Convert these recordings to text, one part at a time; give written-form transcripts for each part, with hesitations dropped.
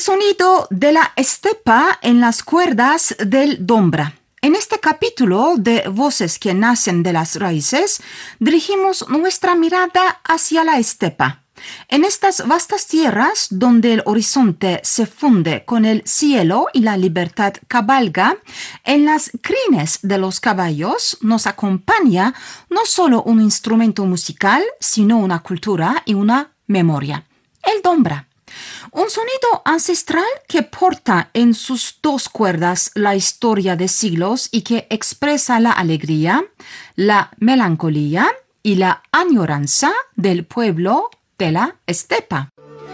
sonido de la estepa en las cuerdas del dombra. En este capítulo de Voces que nacen de las raíces, dirigimos nuestra mirada hacia la estepa. En estas vastas tierras, donde el horizonte se funde con el cielo y la libertad cabalga, en las crines de los caballos nos acompaña no solo un instrumento musical, sino una cultura y una memoria. El dombra. Un sonido ancestral que porta en sus dos cuerdas la historia de siglos y que expresa la alegría, la melancolía y la añoranza del pueblo de la estepa.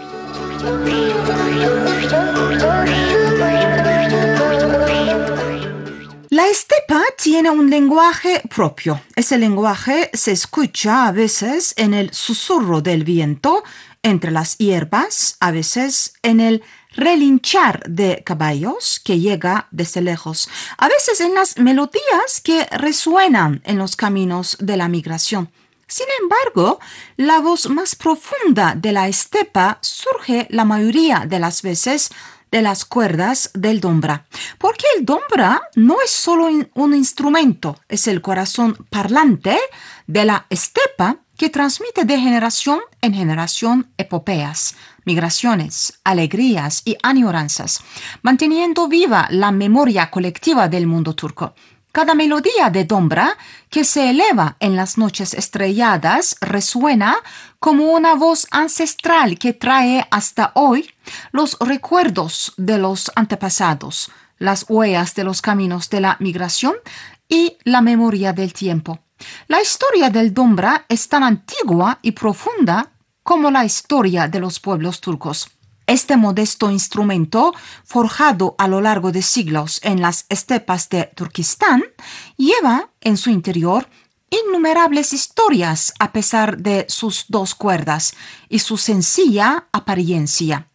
La estepa tiene un lenguaje propio. Ese lenguaje se escucha a veces en el susurro del viento entre las hierbas, a veces en el relinchar de caballos que llega desde lejos, a veces en las melodías que resuenan en los caminos de la migración. Sin embargo, la voz más profunda de la estepa surge la mayoría de las veces de las cuerdas del dombra, porque el dombra no es solo un instrumento, es el corazón parlante de la estepa que transmite de generación en generación epopeas, migraciones, alegrías y añoranzas, manteniendo viva la memoria colectiva del mundo turco. Cada melodía de dombra que se eleva en las noches estrelladas resuena como una voz ancestral que trae hasta hoy los recuerdos de los antepasados, las huellas de los caminos de la migración y la memoria del tiempo. La historia del dombra es tan antigua y profunda como la historia de los pueblos turcos. Este modesto instrumento, forjado a lo largo de siglos en las estepas de Turquistán, lleva en su interior innumerables historias a pesar de sus dos cuerdas y su sencilla apariencia.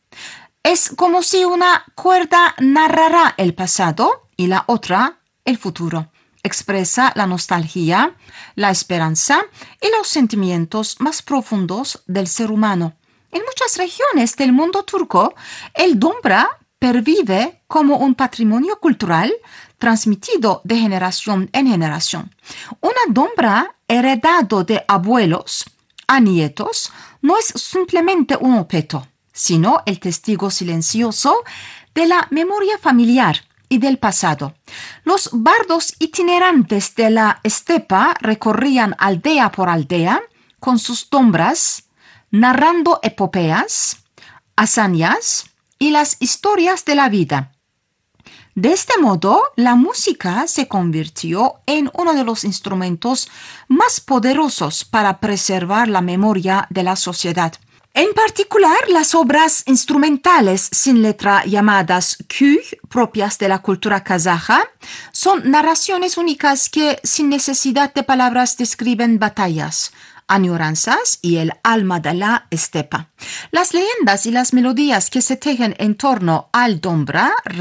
Es como si una cuerda narrara el pasado y la otra el futuro. Expresa la nostalgia, la esperanza y los sentimientos más profundos del ser humano. En muchas regiones del mundo turco, el dombra pervive como un patrimonio cultural transmitido de generación en generación. Una dombra heredado de abuelos a nietos no es simplemente un objeto, sino el testigo silencioso de la memoria familiar y del pasado. Los bardos itinerantes de la estepa recorrían aldea por aldea con sus dombras, narrando epopeas, hazañas y las historias de la vida. De este modo, la música se convirtió en uno de los instrumentos más poderosos para preservar la memoria de la sociedad. En particular, las obras instrumentales sin letra llamadas köy, propias de la cultura kazaja, son narraciones únicas que, sin necesidad de palabras, describen batallas, añoranzas y el alma de la estepa. Las leyendas y las melodías que se tejen en torno al dombra